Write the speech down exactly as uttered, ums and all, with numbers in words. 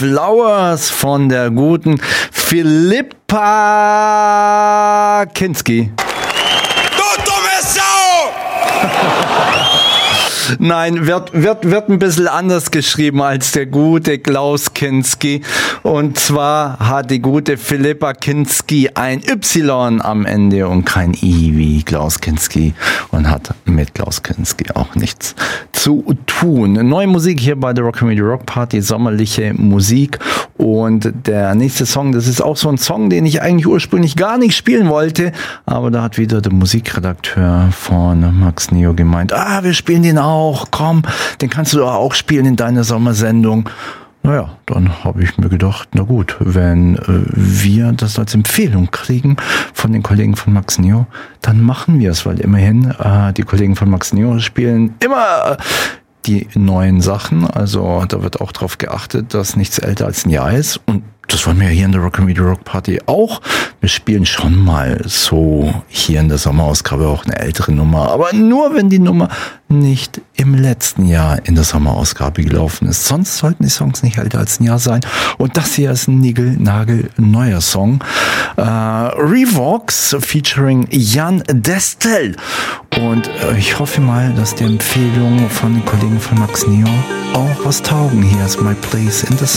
Flowers von der guten Philippa Kinski. Du dumme Sau! Nein, wird, wird, wird ein bisschen anders geschrieben als der gute Klaus Kinski. Und zwar hat die gute Philippa Kinski ein Y am Ende und kein I wie Klaus Kinski und hat mit Klaus Kinski auch nichts zu tun. Neue Musik hier bei der Rock Comedy Rock Party, sommerliche Musik. Und der nächste Song, das ist auch so ein Song, den ich eigentlich ursprünglich gar nicht spielen wollte, aber da hat wieder der Musikredakteur von Max Neo gemeint, ah, wir spielen den auch, komm, den kannst du doch auch spielen in deiner Sommersendung. Naja, dann habe ich mir gedacht, na gut, wenn äh, wir das als Empfehlung kriegen von den Kollegen von Max Neo, dann machen wir es, weil immerhin äh, die Kollegen von Max Neo spielen immer äh, die neuen Sachen, also da wird auch darauf geachtet, dass nichts älter als ein Jahr ist und das wollen wir hier in der Rock Comedy Rock Party auch. Wir spielen schon mal so hier in der Sommerausgabe auch eine ältere Nummer, aber nur wenn die Nummer nicht im letzten Jahr in der Sommerausgabe gelaufen ist. Sonst sollten die Songs nicht älter als ein Jahr sein. Und das hier ist ein nigel-nagel-neuer Song. Äh, Revox featuring Jan Destel. Und äh, ich hoffe mal, dass die Empfehlungen von den Kollegen von Max Neo auch was taugen. Hier ist My Place in the